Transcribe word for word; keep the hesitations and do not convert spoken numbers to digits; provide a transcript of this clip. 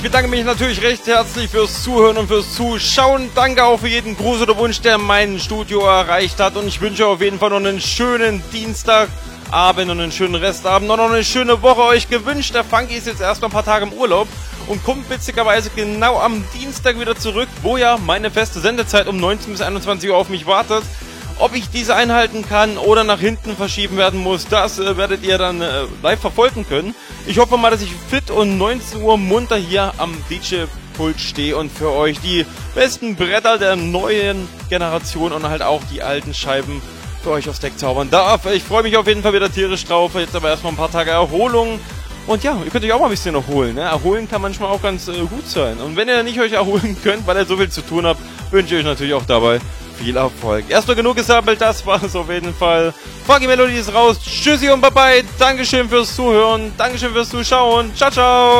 ich bedanke mich natürlich recht herzlich fürs Zuhören und fürs Zuschauen. Danke auch für jeden Gruß oder Wunsch, der mein Studio erreicht hat. Und ich wünsche auf jeden Fall noch einen schönen Dienstagabend und einen schönen Restabend. Und noch eine schöne Woche euch gewünscht. Der Funky ist jetzt erst noch ein paar Tage im Urlaub und kommt witzigerweise genau am Dienstag wieder zurück, wo ja meine feste Sendezeit um neunzehn bis einundzwanzig Uhr auf mich wartet. Ob ich diese einhalten kann oder nach hinten verschieben werden muss, das äh, werdet ihr dann äh, live verfolgen können. Ich hoffe mal, dass ich fit und neunzehn Uhr munter hier am D J-Pult stehe und für euch die besten Bretter der neuen Generation und halt auch die alten Scheiben für euch aufs Deck zaubern darf. Ich freue mich auf jeden Fall wieder tierisch drauf. Jetzt aber erstmal ein paar Tage Erholung. Und ja, ihr könnt euch auch mal ein bisschen erholen. Ne? Erholen kann manchmal auch ganz äh, gut sein. Und wenn ihr nicht euch erholen könnt, weil ihr so viel zu tun habt, wünsche ich euch natürlich auch dabei viel Erfolg. Erstmal genug gesammelt, das war es auf jeden Fall. Funky Melody ist raus. Tschüssi und bye bye. Dankeschön fürs Zuhören. Dankeschön fürs Zuschauen. Ciao, ciao.